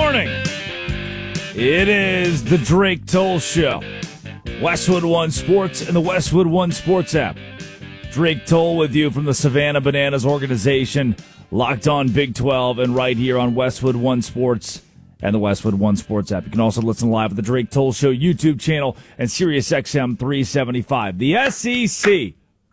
morning. It is the Drake Toll Show. Westwood One Sports and the Westwood One Sports app. Drake Toll with you from the Savannah Bananas organization, locked on Big 12 and right here on Westwood One Sports and the Westwood One Sports app. You can also listen live at the Drake Toll Show YouTube channel and Sirius XM 375. The SEC,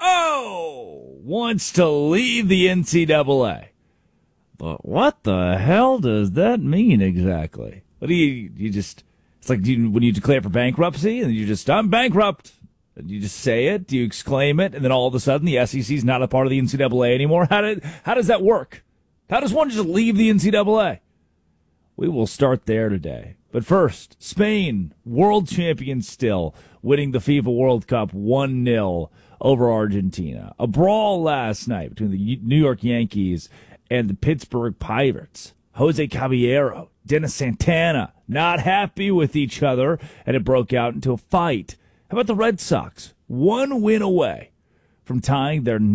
wants to leave the NCAA. But what the hell does that mean exactly? What do you just, it's like when you declare for bankruptcy and you just, I'm bankrupt. And you just say it, you exclaim it, and then all of a sudden the SEC is not a part of the NCAA anymore. How does that work? How does one just leave the NCAA? We will start there today. But first, Spain, world champions still, winning the FIFA World Cup 1-0 over Argentina. A brawl last night between the New York Yankees and the Pittsburgh Pirates. Jose Caballero, Dennis Santana, not happy with each other, and it broke out into a fight. How about the Red Sox? One win away from tying their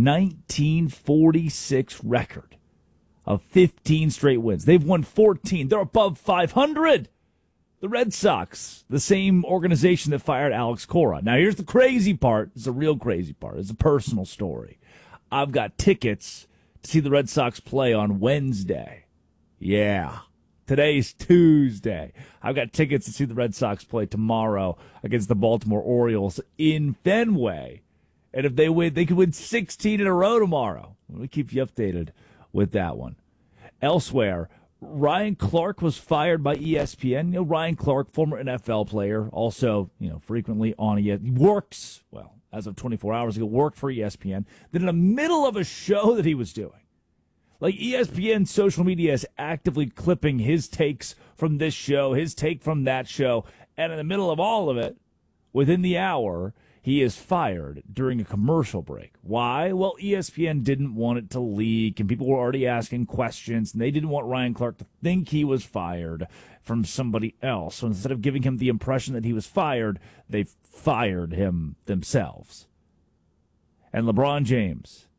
1946 record of 15 straight wins. They've won 14. They're above 500. The Red Sox, the same organization that fired Alex Cora. Now, here's the crazy part. It's a real crazy part. It's a personal story. I've got tickets to see the Red Sox play on Wednesday. Yeah. Today's Tuesday. I've got tickets to see the Red Sox play tomorrow against the Baltimore Orioles in Fenway. And if they win, they could win 16 in a row tomorrow. We'll keep you updated with that one. Elsewhere, Ryan Clark was fired by ESPN. You know, Ryan Clark, former NFL player, also, frequently on ESPN. He works, as of 24 hours ago, worked for ESPN. Then in the middle of a show that he was doing, like ESPN social media is actively clipping his takes from this show, his take from that show, and in the middle of all of it, within the hour, he is fired during a commercial break. Why? Well, ESPN didn't want it to leak, and people were already asking questions, and they didn't want Ryan Clark to think he was fired from somebody else. So instead of giving him the impression that he was fired, they fired him themselves. And LeBron James.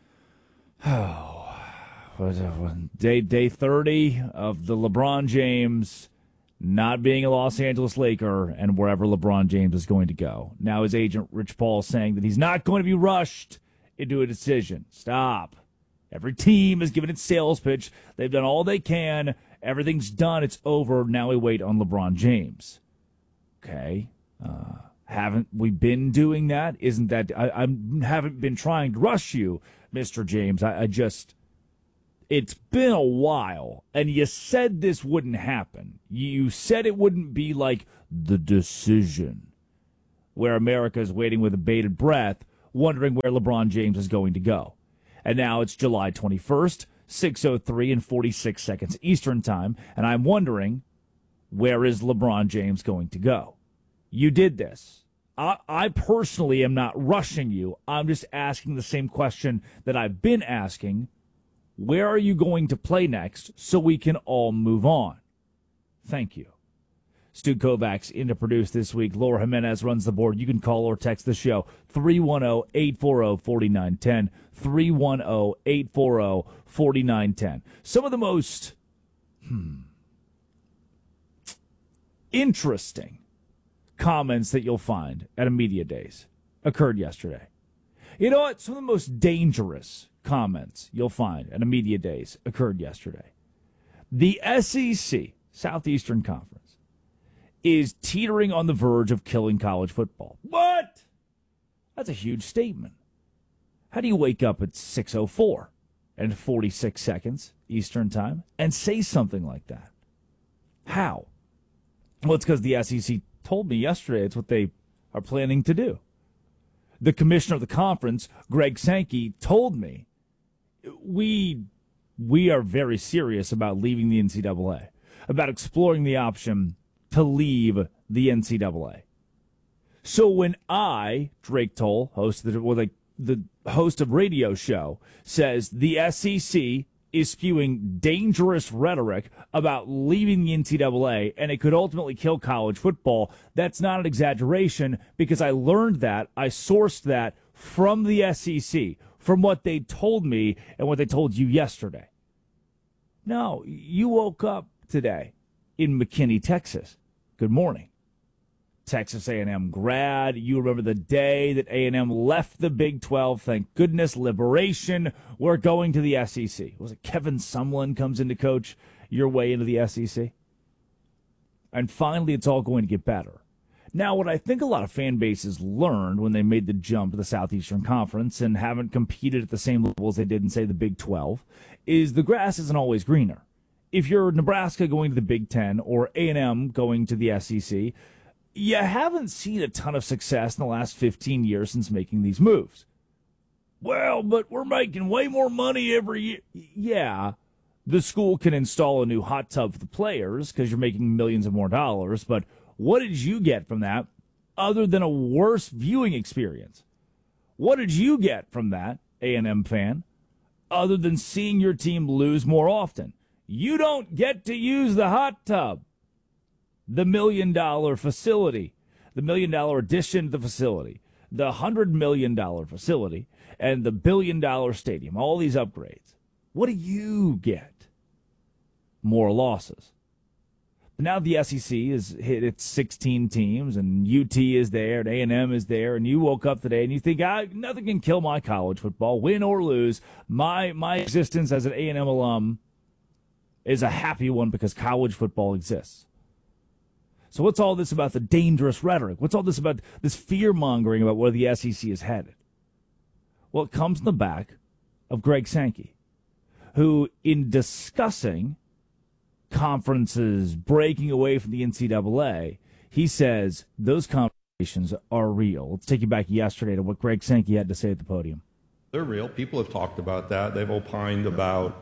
Day 30 of the LeBron James not being a Los Angeles Laker and wherever LeBron James is going to go. Now his agent, Rich Paul, saying that he's not going to be rushed into a decision. Stop. Every team has given its sales pitch. They've done all they can. Everything's done. It's over. Now we wait on LeBron James. Okay. Haven't we been doing that? Isn't that... I haven't been trying to rush you, Mr. James. It's been a while, and you said this wouldn't happen. You said it wouldn't be like The Decision, where America is waiting with a bated breath, wondering where LeBron James is going to go. And now it's July 21st, 6:03 and 46 seconds Eastern Time, and I'm wondering, where is LeBron James going to go? You did this. I personally am not rushing you. I'm just asking the same question that I've been asking. Where are you going to play next so we can all move on? Thank you. Stu Kovacs in to produce this week. Laura Jimenez runs the board. You can call or text the show 310-840-4910, 310-840-4910. Some of the most interesting comments that you'll find at a media days occurred yesterday. You know what? Some of the most dangerous comments you'll find at a media days occurred yesterday. The SEC, Southeastern Conference, is teetering on the verge of killing college football. What? That's a huge statement. How do you wake up at 6:04 and 46 seconds Eastern Time and say something like that? How? Well, it's because the SEC told me yesterday it's what they are planning to do. The commissioner of the conference, Greg Sankey, told me we are very serious about leaving the NCAA, about exploring the option to leave the NCAA. So when I, Drake Toll, the host of radio show, says the SEC is spewing dangerous rhetoric about leaving the NCAA and it could ultimately kill college football, that's not an exaggeration because I learned that, I sourced that from the SEC, from what they told me and what they told you yesterday. No, you woke up today in McKinney, Texas. Good morning. Texas A&M grad. You remember the day that A&M left the Big 12. Thank goodness, liberation. We're going to the SEC. Was it Kevin Sumlin comes in to coach your way into the SEC? And finally, it's all going to get better. Now, what I think a lot of fan bases learned when they made the jump to the Southeastern Conference and haven't competed at the same level as they did in, say, the Big 12, is the grass isn't always greener. If you're Nebraska going to the Big 10 or A&M going to the SEC, you haven't seen a ton of success in the last 15 years since making these moves. Well, but we're making way more money every year. Yeah, the school can install a new hot tub for the players because you're making millions of more dollars, but what did you get from that other than a worse viewing experience? What did you get from that, A&M fan, other than seeing your team lose more often? You don't get to use the hot tub. The $1 million facility, the $1 million addition to the facility, the $100 million facility, and the $1 billion stadium, all these upgrades. What do you get? More losses. But now the SEC has hit its 16 teams, and UT is there, and A&M is there, and you woke up today and you think, nothing can kill my college football, win or lose. My existence as an A&M alum is a happy one because college football exists. So what's all this about the dangerous rhetoric? What's all this about this fear-mongering about where the SEC is headed? Well, it comes in the back of Greg Sankey, who, in discussing conferences breaking away from the NCAA, he says those conversations are real. Let's take you back yesterday to what Greg Sankey had to say at the podium. They're real. People have talked about that. They've opined about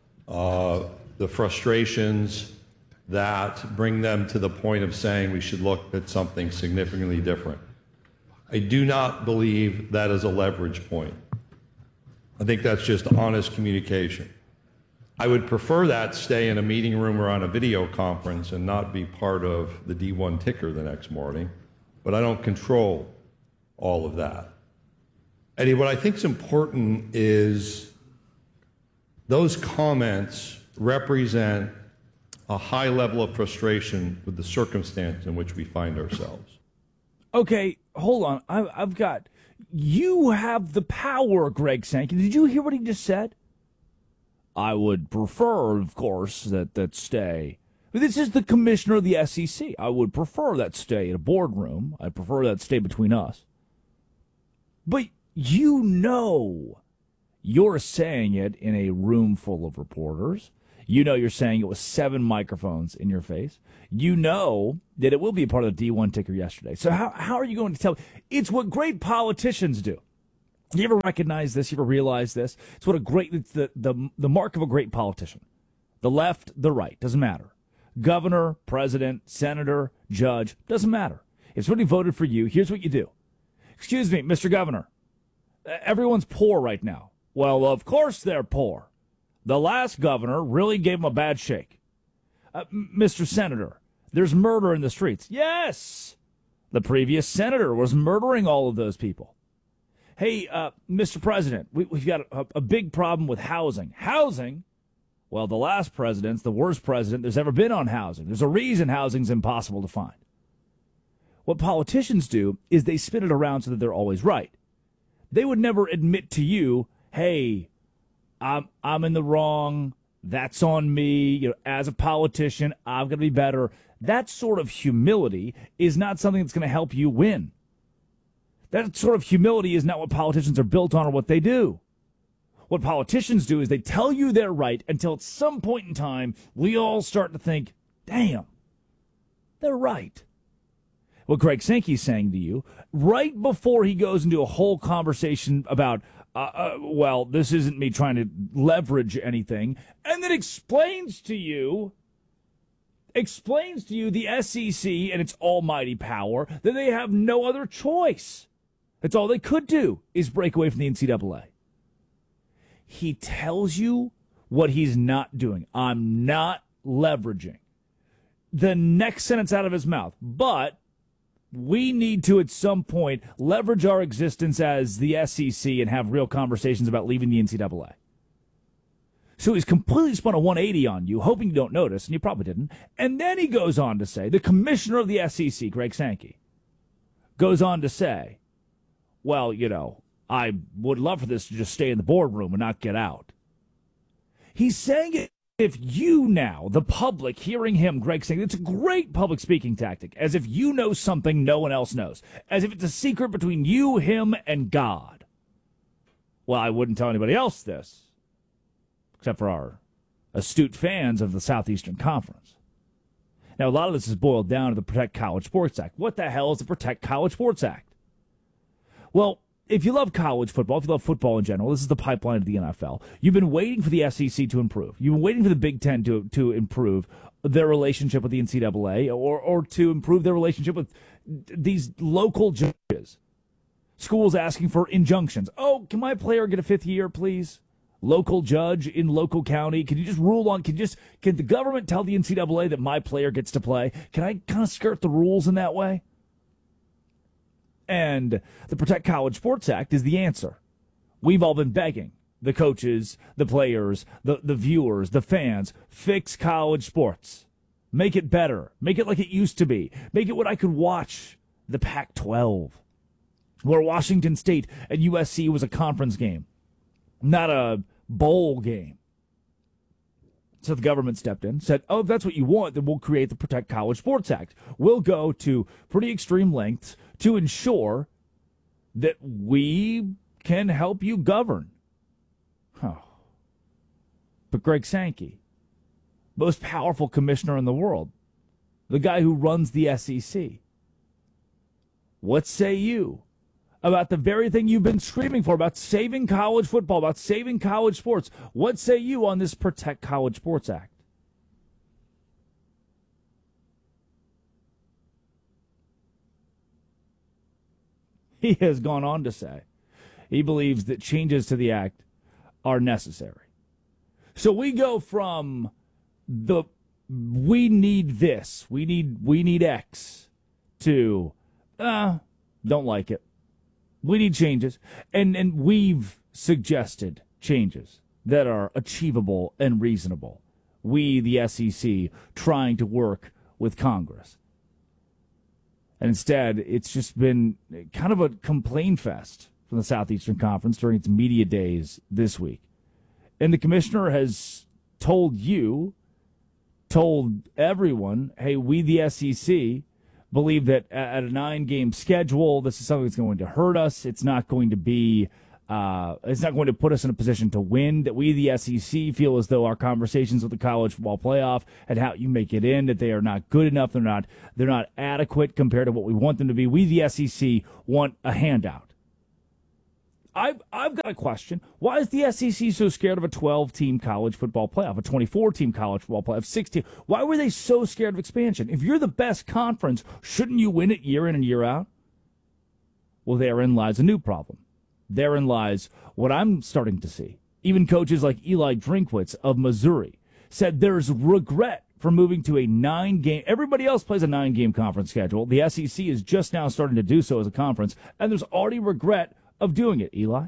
the frustrations that bring them to the point of saying we should look at something significantly different. I do not believe that is a leverage point. I think that's just honest communication. I would prefer that stay in a meeting room or on a video conference and not be part of the D1 ticker the next morning, but I don't control all of that. Eddie, what I think is important is those comments represent a high level of frustration with the circumstance in which we find ourselves. Okay, hold on. I've got... You have the power, Greg Sankey. Did you hear what he just said? I would prefer, of course, that stay. This is the commissioner of the SEC. I would prefer that stay in a boardroom. I prefer that stay between us. But you know you're saying it in a room full of reporters. You know you're saying it with 7 microphones in your face. You know that it will be a part of the D1 ticker yesterday. So how are you going to tell? It's what great politicians do. You ever recognize this? You ever realize this? It's the mark of a great politician. The left, the right, doesn't matter. Governor, president, senator, judge, doesn't matter. If somebody voted for you, here's what you do. Excuse me, Mr. Governor, everyone's poor right now. Well, of course they're poor. The last governor really gave them a bad shake. Mr. Senator, there's murder in the streets. Yes! The previous senator was murdering all of those people. Hey, Mr. President, we've got a big problem with housing. Housing? Well, the last president's the worst president there's ever been on housing. There's a reason housing's impossible to find. What politicians do is they spin it around so that they're always right. They would never admit to you, hey, I'm in the wrong. That's on me. As a politician, I'm going to be better. That sort of humility is not something that's going to help you win. That sort of humility is not what politicians are built on or what they do. What politicians do is they tell you they're right until at some point in time, we all start to think, damn, they're right. What Greg Sankey's saying to you, right before he goes into a whole conversation about well, this isn't me trying to leverage anything, and then explains to you the SEC and its almighty power that they have no other choice. That's all they could do is break away from the NCAA. He tells you what he's not doing. I'm not leveraging. The next sentence out of his mouth, but we need to, at some point, leverage our existence as the SEC and have real conversations about leaving the NCAA. So he's completely spun a 180 on you, hoping you don't notice, and you probably didn't. And then he goes on to say, the commissioner of the SEC, Greg Sankey, goes on to say, well, I would love for this to just stay in the boardroom and not get out. He's saying it if you now, the public, hearing him, Greg, saying it's a great public speaking tactic, as if you know something no one else knows, as if it's a secret between you, him, and God. Well, I wouldn't tell anybody else this, except for our astute fans of the Southeastern Conference. Now, a lot of this is boiled down to the Protect College Sports Act. What the hell is the Protect College Sports Act? Well, if you love college football, if you love football in general, this is the pipeline of the NFL. You've been waiting for the SEC to improve. You've been waiting for the Big Ten to improve their relationship with the NCAA or to improve their relationship with these local judges. Schools asking for injunctions. Oh, can my player get a fifth year, please? Local judge in local county. Can you just rule on, can the government tell the NCAA that my player gets to play? Can I kind of skirt the rules in that way? And the Protect College Sports Act is the answer. We've all been begging the coaches, the players, the viewers, the fans, fix college sports. Make it better. Make it like it used to be. Make it what I could watch, the Pac-12, where Washington State and USC was a conference game, not a bowl game. So the government stepped in, said, oh, if that's what you want, then we'll create the Protect College Sports Act. We'll go to pretty extreme lengths to ensure that we can help you govern. Oh. But Greg Sankey, most powerful commissioner in the world, the guy who runs the SEC, what say you about the very thing you've been screaming for, about saving college football, about saving college sports? What say you on this Protect College Sports Act? He has gone on to say he believes that changes to the act are necessary. So we go from the we need this, we need X, to don't like it. We need changes. And we've suggested changes that are achievable and reasonable. We, the SEC, trying to work with Congress. And instead, it's just been kind of a complaint fest from the Southeastern Conference during its media days this week. And the commissioner has told everyone, hey, we, the SEC, believe that at a 9-game schedule, this is something that's going to hurt us. It's not going to be, it's not going to put us in a position to win. That we, the SEC, feel as though our conversations with the college football playoff and how you make it in, that they are not good enough. They're not adequate compared to what we want them to be. We, the SEC, want a handout. I've got a question. Why is the SEC so scared of a 12-team college football playoff, a 24-team college football playoff, 16? Why were they so scared of expansion? If you're the best conference, shouldn't you win it year in and year out? Well, therein lies a new problem. Therein lies what I'm starting to see. Even coaches like Eli Drinkwitz of Missouri said there's regret for moving to a 9-game. Everybody else plays a 9-game conference schedule. The SEC is just now starting to do so as a conference, and there's already regret of doing it, Eli.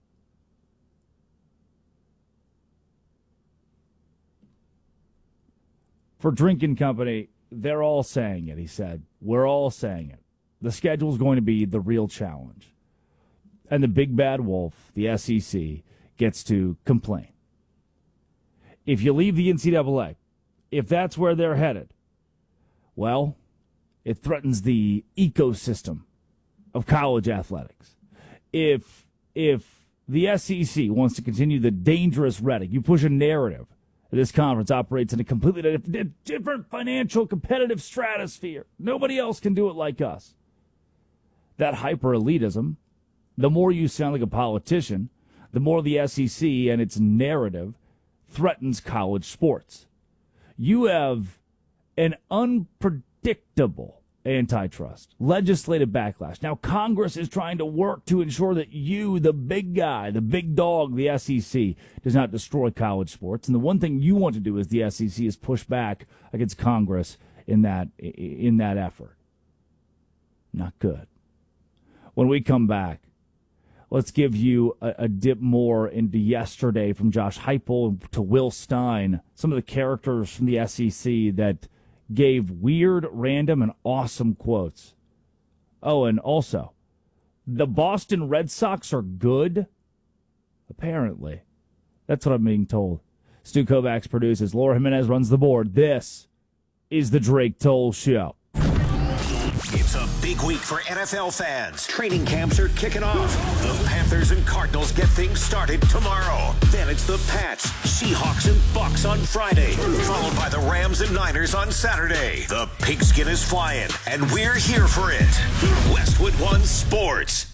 For Drinking Company, they're all saying it, he said. We're all saying it. The schedule's going to be the real challenge. And the big bad wolf, the SEC, gets to complain. If you leave the NCAA, if that's where they're headed, well, it threatens the ecosystem of college athletics. If the SEC wants to continue the dangerous rhetoric, you push a narrative that this conference operates in a completely different financial competitive stratosphere. Nobody else can do it like us. That hyper-elitism, the more you sound like a politician, the more the SEC and its narrative threatens college sports. You have an unpredictable antitrust, legislative backlash. Now, Congress is trying to work to ensure that you, the big guy, the big dog, the SEC, does not destroy college sports. And the one thing you want to do as the SEC is push back against Congress in that effort. Not good. When we come back, Let's give you a dip more into yesterday from Josh Heupel to Will Stein, some of the characters from the SEC that gave weird, random, and awesome quotes. Oh, and also, the Boston Red Sox are good, apparently. That's what I'm being told. Stu Kovacs produces. Laura Jimenez runs the board. This is the Drake Toll Show. It's a big week for NFL fans. Training camps are kicking off. The Panthers and Cardinals get things started tomorrow. Then it's the Pats, Seahawks, and Bucks on Friday, followed by the Rams and Niners on Saturday. The pigskin is flying, and we're here for it. Westwood One Sports.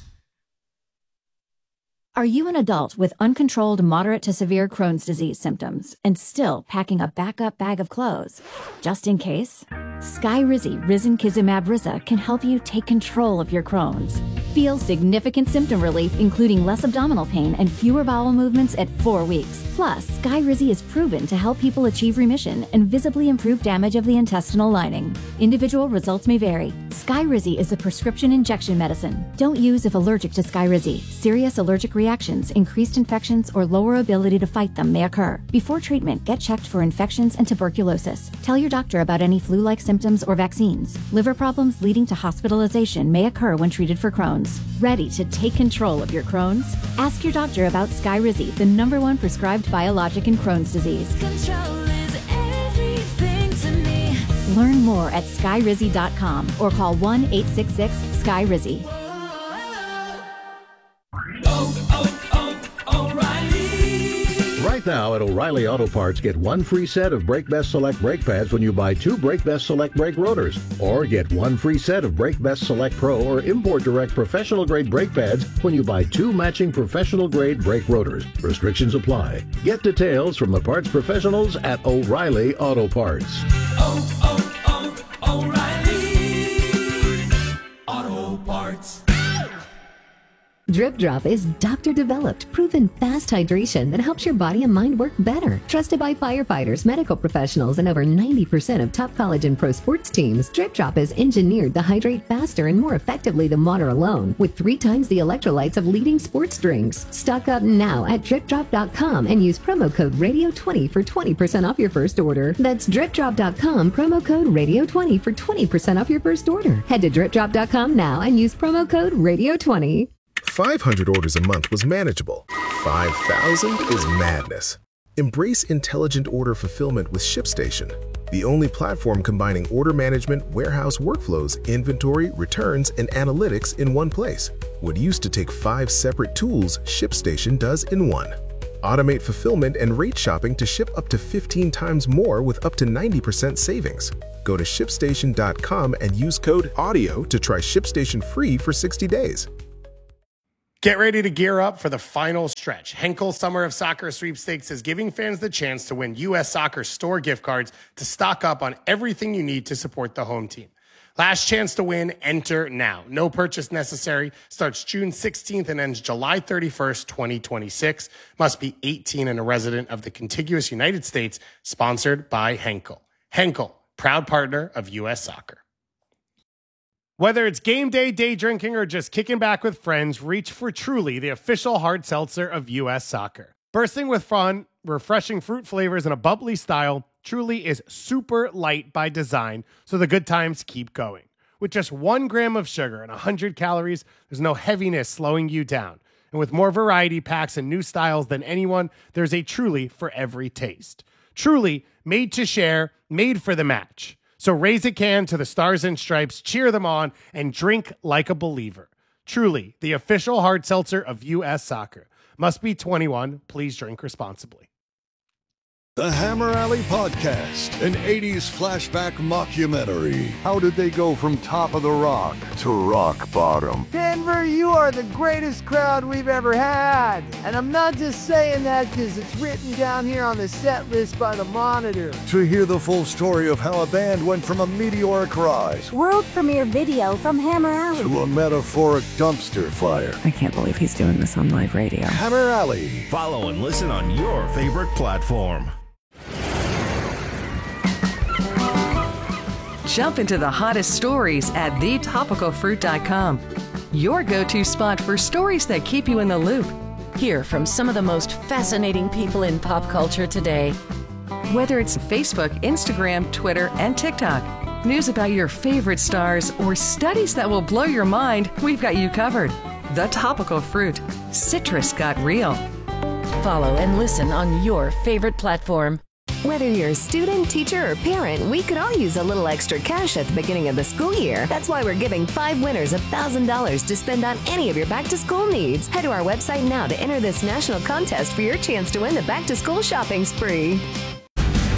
Are you an adult with uncontrolled moderate to severe Crohn's disease symptoms and still packing a backup bag of clothes? Just in case? Skyrizi Risankizumab Riza can help you take control of your Crohn's. Feel significant symptom relief, including less abdominal pain and fewer bowel movements at 4 weeks. Plus, Skyrizi is proven to help people achieve remission and visibly improve damage of the intestinal lining. Individual results may vary. Skyrizi is a prescription injection medicine. Don't use if allergic to Skyrizi. Serious allergic reactions, increased infections, or lower ability to fight them may occur. Before treatment, get checked for infections and tuberculosis. Tell your doctor about any flu-like symptoms or vaccines. Liver problems leading to hospitalization may occur when treated for Crohn's. Ready to take control of your Crohn's? Ask your doctor about Skyrizi, the #1 prescribed biologic in Crohn's disease. Control is everything to me. Learn more at skyrizi.com or call 1-866-SKYRIZI. Right now at O'Reilly Auto Parts, get one free set of Brake Best Select brake pads when you buy 2 Brake Best Select brake rotors. Or get one free set of Brake Best Select Pro or Import Direct professional grade brake pads when you buy 2 matching professional grade brake rotors. Restrictions apply. Get details from the parts professionals at O'Reilly Auto Parts. O'Reilly Auto Parts. Drip Drop is doctor-developed, proven fast hydration that helps your body and mind work better. Trusted by firefighters, medical professionals, and over 90% of top college and pro sports teams, Drip Drop is engineered to hydrate faster and more effectively than water alone, with 3 times the electrolytes of leading sports drinks. Stock up now at DripDrop.com and use promo code RADIO20 for 20% off your first order. That's DripDrop.com, promo code RADIO20 for 20% off your first order. Head to DripDrop.com now and use promo code RADIO20. 500 orders a month was manageable. 5,000 is madness. Embrace intelligent order fulfillment with ShipStation, the only platform combining order management, warehouse workflows, inventory, returns, and analytics in one place. What used to take 5 separate tools, ShipStation does in one. Automate fulfillment and rate shopping to ship up to 15 times more with up to 90% savings. Go to ShipStation.com and use code AUDIO to try ShipStation free for 60 days. Get ready to gear up for the final stretch. Henkel Summer of Soccer Sweepstakes is giving fans the chance to win U.S. Soccer store gift cards to stock up on everything you need to support the home team. Last chance to win, enter now. No purchase necessary. Starts June 16th and ends July 31st, 2026. Must be 18 and a resident of the contiguous United States. Sponsored by Henkel. Henkel, proud partner of U.S. Soccer. Whether it's game day, day drinking, or just kicking back with friends, reach for Truly, the official hard seltzer of U.S. Soccer. Bursting with fun, refreshing fruit flavors, and a bubbly style, Truly is super light by design, so the good times keep going. With just 1 gram of sugar and 100 calories, there's no heaviness slowing you down. And with more variety packs and new styles than anyone, there's a Truly for every taste. Truly, made to share, made for the match. So raise a can to the Stars and Stripes, cheer them on, and drink like a believer. Truly, the official hard seltzer of U.S. Soccer. Must be 21. Please drink responsibly. The Hammer Alley Podcast, an 80s flashback mockumentary. How did they go from top of the rock to rock bottom? Denver, you are the greatest crowd we've ever had. And I'm not just saying that because it's written down here on the set list by the Monitor. To hear the full story of how a band went from a meteoric rise, world premiere video from Hammer Alley, to a metaphoric dumpster fire. I can't believe he's doing this on live radio. Hammer Alley. Follow and listen on your favorite platform. Jump into the hottest stories at thetopicalfruit.com. your go-to spot for stories that keep you in the loop. Hear from some of the most fascinating people in pop culture today. Whether it's Facebook, Instagram, Twitter, and TikTok, news about your favorite stars, or studies that will blow your mind, we've got you covered. The Topical Fruit. Citrus got real. Follow and listen on your favorite platform. Whether you're a student, teacher, or parent, we could all use a little extra cash at the beginning of the school year. That's why we're giving 5 winners $1,000 to spend on any of your back-to-school needs. Head to our website now to enter this national contest for your chance to win the back-to-school shopping spree.